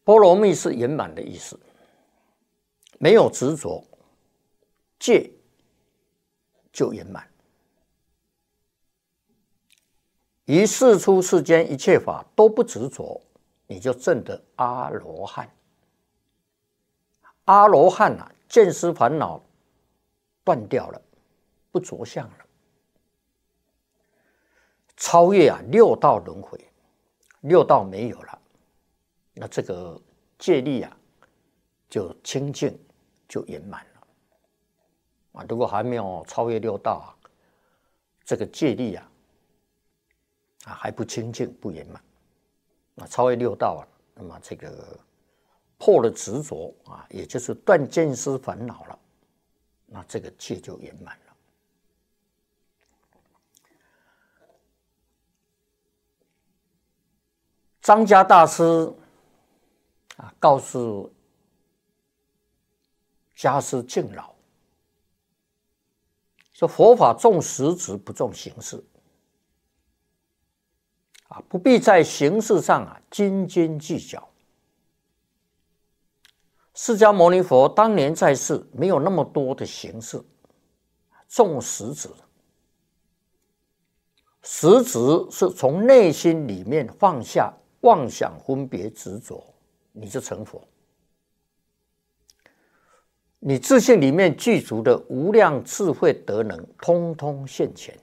波罗蜜是圆满的意思，没有执着，戒就圆满。于世出世间一切法都不执着，你就证得阿罗汉。阿罗汉啊，见思烦恼断掉了，不着相了，超越六道轮回，六道没有了，那这个戒力就清净，就圆满了。如果还没有超越六道这个戒力还不清净不圆满。超越六道那么这个破了执着也就是断见思烦恼了，那这个戒就圆满了。张家大师告诉家师敬老说，佛法重实质不重形式，不必在形式上斤斤计较。释迦牟尼佛当年在世，没有那么多的形式，重实质。实质是从内心里面放下妄想分别执着，你就成佛。你自信里面具足的无量智慧德能，通通现前。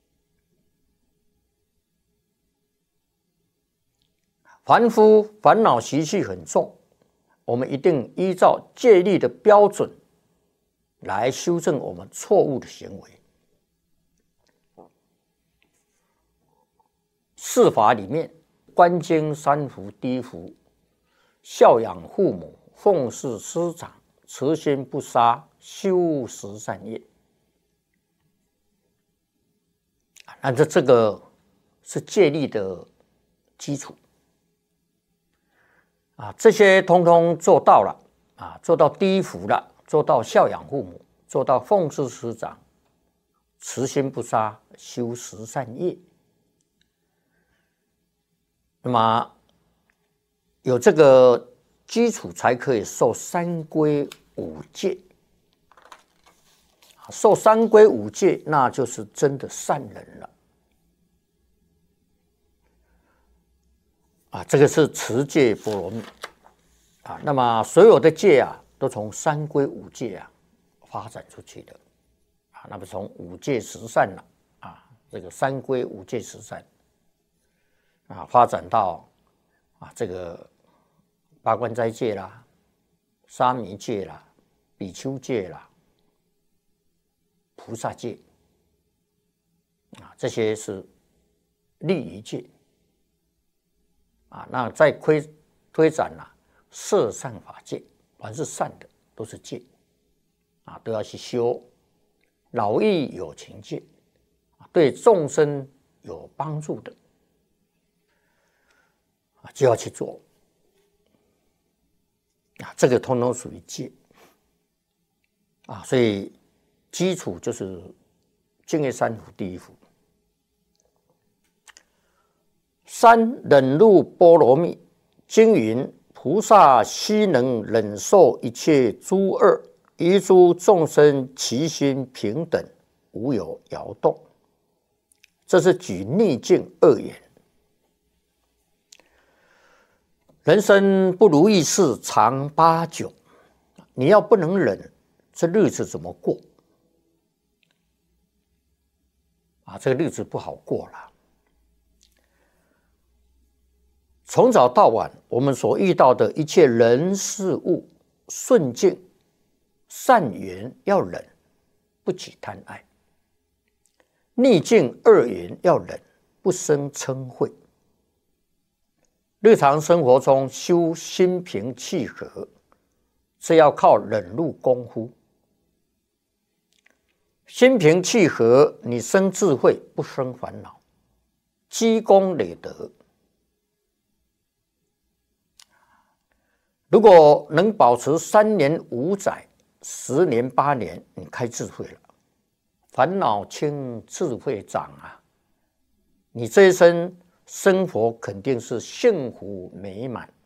凡夫烦恼习气很重，我们一定依照戒律的标准来修正我们错误的行为。四法里面，观经三福：第一福，孝养父母，奉事师长，慈心不杀，修十善业。那这个是戒律的基础这些通通做到了做到第一福了，做到孝养父母，做到奉事师长，慈心不杀，修十善业。那么有这个基础，才可以受三规五戒。受三规五戒，那就是真的善人了。这个是持戒波罗蜜那么所有的戒都从三规五戒发展出去的那么从五戒十善这个三规五戒十善发展到这个八关斋戒啦、沙弥戒啦、比丘戒啦、菩萨戒这些是律仪戒那再推展摄善法戒，凡是善的都是戒都要去修老义有情戒，对众生有帮助的就要去做这个通通属于戒所以基础就是净业三福第一福。三忍辱波罗蜜经云，菩萨悉能忍受一切诸恶，于诸众生其心平等，无有摇动。这是举逆境恶言。人生不如意事常八九，你要不能忍，这日子怎么过这个日子不好过了。从早到晚，我们所遇到的一切人事物顺境善缘要忍，不起贪爱；逆境恶缘要忍，不生嗔恚。日常生活中修心平气和，是要靠忍辱功夫。心平气和，你生智慧，不生烦恼，积功累德。如果能保持3年5载、10年8年，你开智慧了，烦恼轻，智慧长你这一生生活肯定是幸福美满。